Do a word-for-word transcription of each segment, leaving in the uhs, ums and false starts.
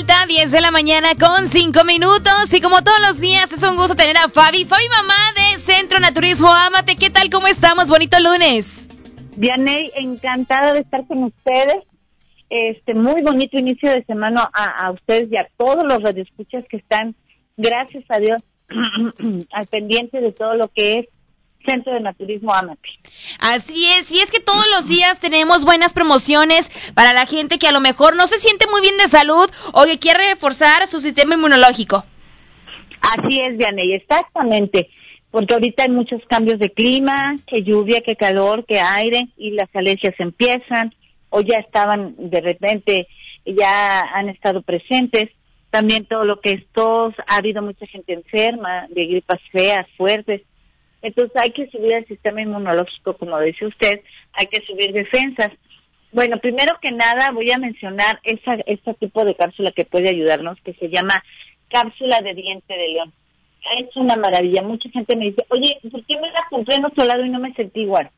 vuelta, diez de la mañana con cinco minutos. Y como todos los días, es un gusto tener a Fabi. Fabi, mamá de Centro Naturismo Ámate. ¿Qué tal? ¿Cómo estamos? Bonito lunes. Dianey, encantada de estar con ustedes. Este, muy bonito inicio de semana a, a ustedes y a todos los radioescuchas que están, gracias a Dios, al pendiente de todo lo que es Centro de Naturismo Ámate. Así es, y es que todos los días tenemos buenas promociones para la gente que a lo mejor no se siente muy bien de salud o que quiere reforzar su sistema inmunológico. Así es, Dianey, exactamente, porque ahorita hay muchos cambios de clima, que lluvia, que calor, que aire, y las alergias empiezan, o ya estaban de repente, ya han estado presentes. También todo lo que es tos, ha habido mucha gente enferma, de gripas feas, fuertes. Entonces hay que subir el sistema inmunológico, como dice usted, hay que subir defensas. Bueno, primero que nada voy a mencionar esa, este tipo de cápsula que puede ayudarnos, que se llama cápsula de diente de león. Es una maravilla. Mucha gente me dice, oye, ¿por qué me la compré en otro lado y no me sentí igual?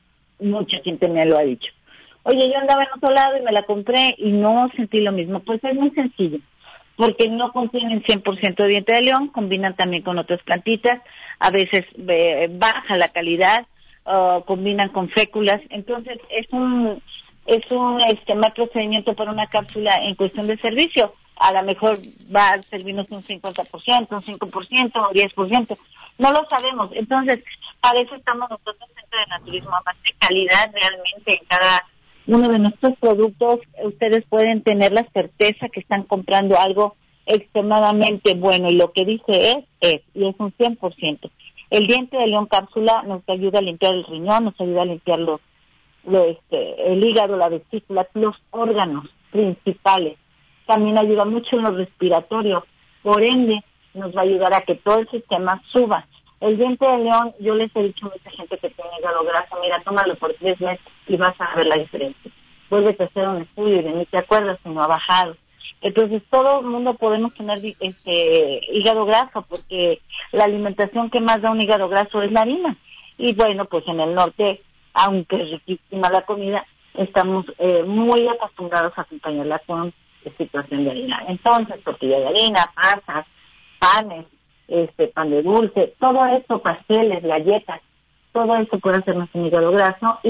Mucha gente me lo ha dicho. Oye, yo andaba en otro lado y me la compré y no sentí lo mismo. Pues es muy sencillo, porque no contienen cien por ciento de diente de león, combinan también con otras plantitas, a veces eh, baja la calidad, uh, combinan con féculas. Entonces es un es un este mal procedimiento para una cápsula en cuestión de servicio. A lo mejor va a servirnos un cincuenta por ciento, un cinco por ciento, un diez por ciento, no lo sabemos. Entonces, para eso estamos nosotros en Centro de Naturismo Ámate, calidad realmente en cada uno de nuestros productos. Ustedes pueden tener la certeza que están comprando algo extremadamente bueno, y lo que dice es, es, y es un cien por ciento. El diente de león cápsula nos ayuda a limpiar el riñón, nos ayuda a limpiar los, lo, este, el hígado, la vesícula, los órganos principales. También ayuda mucho en lo respiratorio, por ende nos va a ayudar a que todo el sistema suba. El diente de león, yo les he dicho a mucha gente que tiene hígado graso, mira, tómalo por tres meses y vas a ver la diferencia. Vuelves a hacer un estudio y ni te acuerdas si no ha bajado. Entonces todo el mundo podemos tener este hígado graso, porque la alimentación que más da un hígado graso es la harina. Y bueno, pues en el norte, aunque es riquísima la comida, estamos eh, muy acostumbrados a acompañarla con situación de harina. Entonces, tortilla de harina, pasas, panes, este pan de dulce, todo eso, pasteles, galletas, todo eso puede hacernos un hígado graso.